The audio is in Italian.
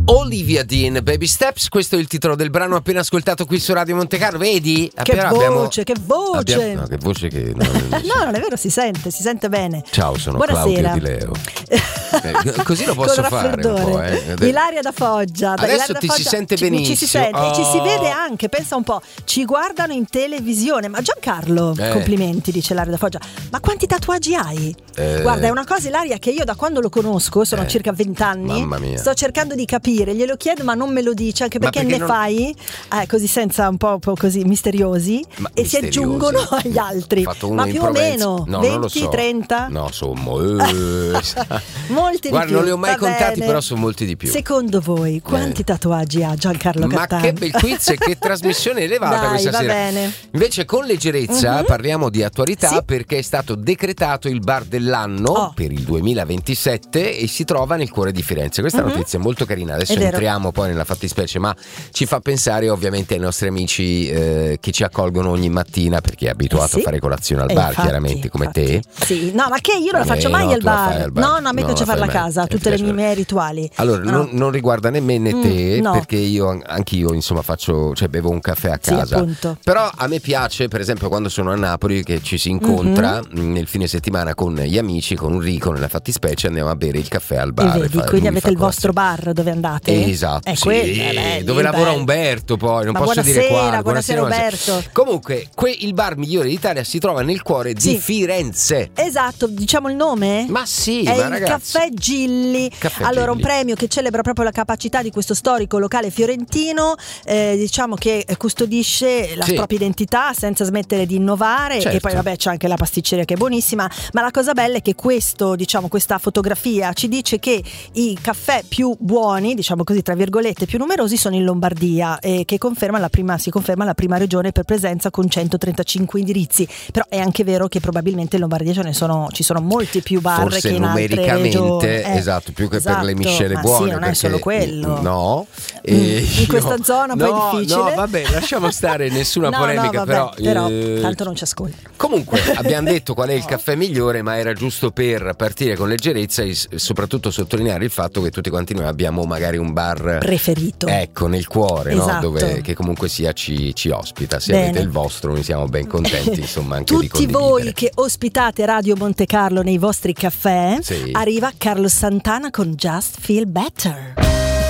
Olivia Dean, Baby Steps, questo è il titolo del brano appena ascoltato qui su Radio Monte Carlo. Vedi? Che voce, che voce. No, che voce che no, non è vero, si sente bene. Ciao, sono Buonasera. Claudio Di Leo. Così lo posso fare un po', Ilaria da Foggia. Adesso ti si sente benissimo. Ci si sente, ci si vede anche, pensa un po'. Ci guardano in televisione. Ma Giancarlo, complimenti, dice Ilaria da Foggia. Ma quanti tatuaggi hai? Guarda, è una cosa, Ilaria, che io da quando lo conosco, sono circa 20 anni, mamma mia, sto cercando di capire, glielo chiedo ma non me lo dice, anche perché ne fai così senza un po' così misteriosi si aggiungono agli altri. Ma più o meno 20, 30? No, sono molti guarda, di più. non li ho mai contati, però sono molti di più. Secondo voi quanti tatuaggi ha Giancarlo Cattani? Ma che bel quiz e che trasmissione elevata. Dai, questa sera. Bene. Invece con leggerezza parliamo di attualità, perché è stato decretato il bar dell'anno per il 2027 e si trova nel cuore di Firenze. Questa notizia è molto carina. Adesso entriamo poi nella fattispecie, ma ci fa pensare ovviamente ai nostri amici che ci accolgono ogni mattina, perché è abituato a fare colazione al bar, chiaramente, come te. Sì, no, ma che io non la faccio mai al bar. No, a me piace farla a casa, tutte le mie rituali. Allora, non riguarda né me né te, perché anch'io insomma bevo un caffè a casa. Appunto. Però a me piace, per esempio, quando sono a Napoli, che ci si incontra nel fine settimana con gli amici, con Enrico nella fattispecie, andiamo a bere il caffè al bar. Quindi avete il vostro bar dove andate? Esatto, dove lavora Umberto, poi non posso dire quale. Buonasera Umberto. Comunque, il bar migliore d'Italia si trova nel cuore di Firenze. Esatto, diciamo il nome? Ma sì, è ma il Caffè Gilli. Allora, un premio che celebra proprio la capacità di questo storico locale fiorentino, diciamo che custodisce la propria identità senza smettere di innovare. E poi vabbè, c'è anche la pasticceria che è buonissima, ma la cosa bella è che questa fotografia ci dice che i caffè più buoni, diciamo così tra virgolette, più numerosi sono in Lombardia, che si conferma la prima regione per presenza con 135 indirizzi. Però è anche vero che probabilmente in Lombardia ci sono molti più bar forse che in altre regioni. Esatto, più che per le miscele buone. Sì, non è solo quello. No. In questa zona poi è difficile. No, vabbè, lasciamo stare nessuna polemica, però tanto non ci ascolti. Comunque abbiamo detto qual è il caffè migliore, ma era giusto per partire con leggerezza e soprattutto sottolineare il fatto che tutti quanti noi abbiamo magari un bar preferito, ecco, nel cuore, esatto, dove che comunque sia ci ospita. Se avete il vostro, noi siamo ben contenti, insomma, anche di condividere. Tutti voi che ospitate Radio Monte Carlo nei vostri caffè, arriva Carlos Santana con Just Feel Better.